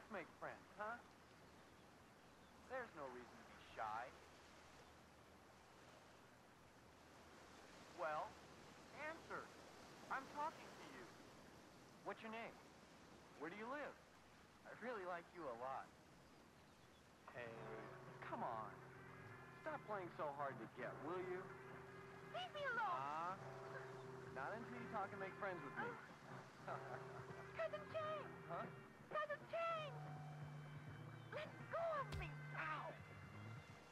Let's make friends, huh? There's no reason to be shy. Well, answer. I'm talking to you. What's your name? Where do you live? I really like you a lot. Hey, come on. Stop playing so hard to get, will you? Leave me alone! Not until you talk and make friends with me. Cousin James! Huh?